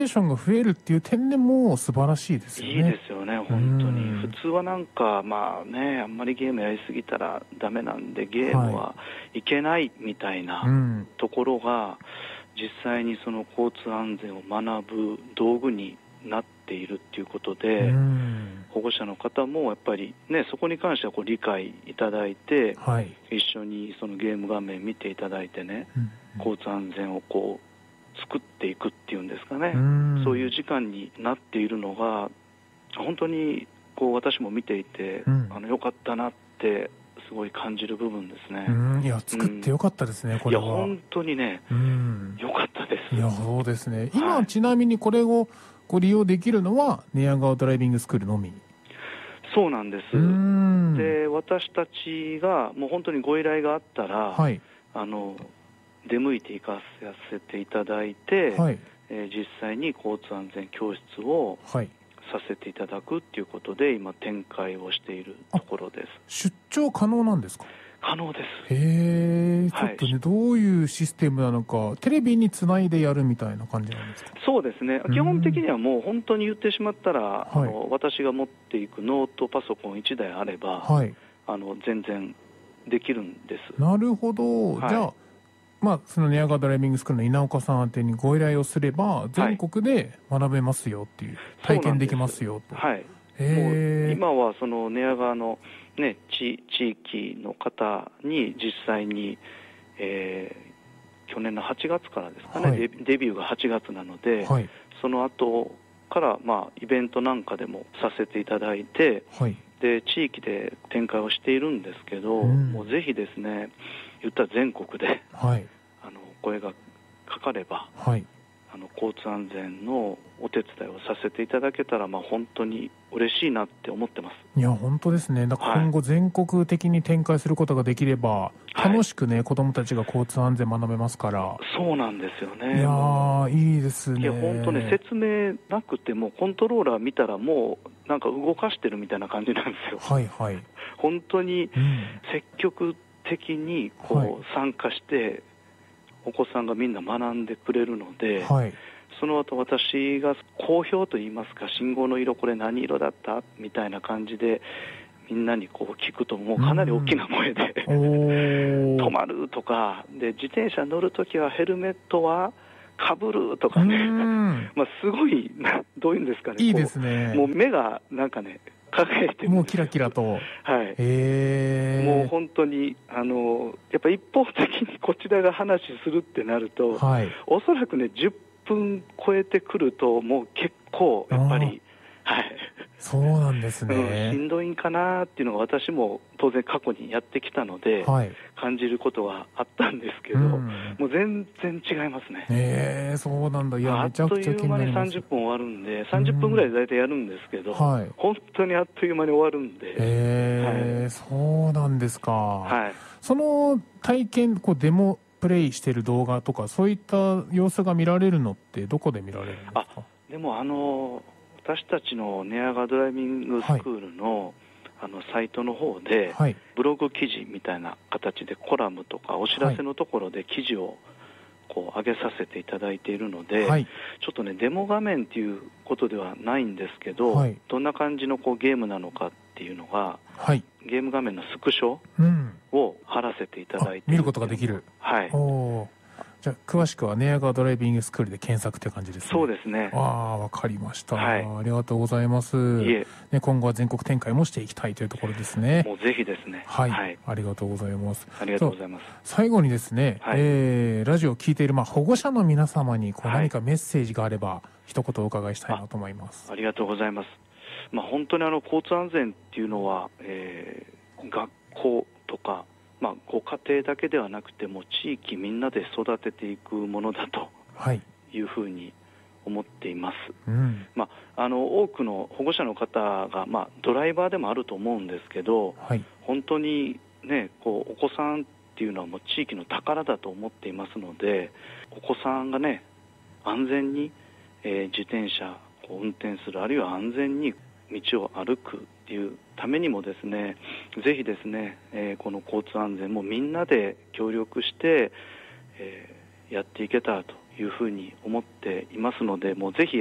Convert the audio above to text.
ーションが増えるっていう点でも素晴らしいですよね。 いいですよね、本当に。普通はなんか、まあね、あんまりゲームやりすぎたらダメなんで、ゲームはいけないみたいなところが、実際にその交通安全を学ぶ道具になっているっていうことで、保護者の方もやっぱりね、そこに関してはこう理解いただいて、一緒にそのゲーム画面見ていただいてね、交通安全をこう作っていくっていうんですかね、そういう時間になっているのが本当にこう私も見ていて、よかったなってすごい感じる部分ですね。 いや、作ってよかったですね、これは。 いや本当にね、よかったです。 いや、そうですね。今、ちなみにこれをご利用できるのは寝屋川ドライビングスクールのみ。 そうなんです。で、私たちがもう本当にご依頼があったら、出向いて行かせていただいて、実際に交通安全教室をさせていただくっていうことで今展開をしているところです。 出張可能なんですか？ 可能です。 へえ、ちょっとね、どういうシステムなのか、テレビにつないでやるみたいな感じなんですか？ そうですね、基本的にはもう本当に言ってしまったら、私が持っていくノートパソコン1台あれば、全然できるんです。 なるほど。じゃあ、まあ、その寝屋川ドライビングスクールの稲岡さん宛てにご依頼をすれば、全国で学べますよっていう、体験できますよと。 もう今はその寝屋川の、ね、地域の方に実際に、去年の8月からですかね、デビューが8月なので、その後から、まあ、イベントなんかでもさせていただいて、で地域で展開をしているんですけど、もうぜひですね、言ったら全国で、声がかかれば、交通安全のお手伝いをさせていただけたら、まあ、本当に嬉しいなって思ってます。 いや、本当ですね。だから今後全国的に展開することができれば、楽しくね、子どもたちが交通安全学べますから。 そうなんですよね。 いやー、いいですね。 いや、本当ね、説明なくてもコントローラー見たらもうなんか動かしてるみたいな感じなんですよ。本当に積極的にこう参加して、お子さんがみんな学んでくれるので、その後私が好評といいますか、信号の色これ何色だったみたいな感じでみんなにこう聞くと、もうかなり大きな声で止まるとかで、自転車乗るときはヘルメットはかぶるとかねまあすごいどういうんですかね、 いいですね。 もう目がなんかね輝いてるんですよ。 もうキラキラと。 もう本当にやっぱ一方的にこちらが話するってなると、おそらくね10分超えてくるともう結構やっぱりそうなんですね。 しんどいんかなっていうのが私も当然過去にやってきたので、感じることはあったんですけど、もう全然違いますね。 そうなんだ。いや、めちゃくちゃ気になります。 あっという間に30分終わるんで、30分ぐらいで大体やるんですけど、本当にあっという間に終わるんで。 そうなんですか。その体験、こうデモプレイしてる動画とか、そういった様子が見られるのってどこで見られるんですか？ でも私たちの寝屋川ドライビングスクールの、サイトの方で、ブログ記事みたいな形でコラムとかお知らせのところで記事をこう上げさせていただいているので、ちょっとねデモ画面っていうことではないんですけど、どんな感じのこうゲームなのかっていうのが、ゲーム画面のスクショを貼らせていただいて見ることができる。じゃあ詳しくは寝屋川ドライビングスクールで検索って感じですね。 そうですね。 わかりました、ありがとうございます。今後は全国展開もしていきたいというところですね。 もうぜひですね。 ありがとうございます。 ありがとうございます。 最後にですね、ラジオを聞いている保護者の皆様に何かメッセージがあれば一言お伺いしたいなと思います。 ありがとうございます。本当に交通安全っていうのは、学校とかご家庭だけではなくても地域みんなで育てていくものだというふうに思っています。多くの保護者の方が、ドライバーでもあると思うんですけど、本当にねお子さんっていうのはもう地域の宝だと思っていますので、お子さんがね安全に、自転車を運転する、あるいは安全に道を歩くっていうためにもですね、ぜひですね、この交通安全もみんなで協力して、やっていけたらというふうに思っていますので、もうぜひ